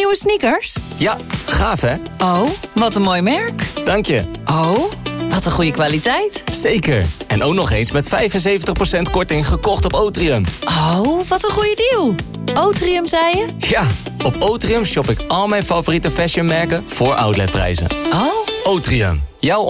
nieuwe sneakers? Ja, gaaf hè? Oh, wat een mooi merk. Dank je. Oh, wat een goede kwaliteit. Zeker. En ook nog eens met 75% korting gekocht op Otrium. Oh, wat een goede deal. Otrium, zei je? Ja, op Otrium shop ik al mijn favoriete fashionmerken voor outletprijzen. Oh. Otrium, jouw